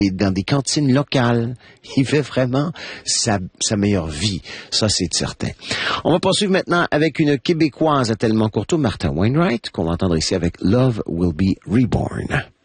dans des cantines locales. Il fait vraiment sa meilleure vie. Ça, c'est certain. On va poursuivre maintenant avec une Québécoise à tellement courteau, Martha Wainwright, qu'on va entendre ici avec Love Will Be Reborn.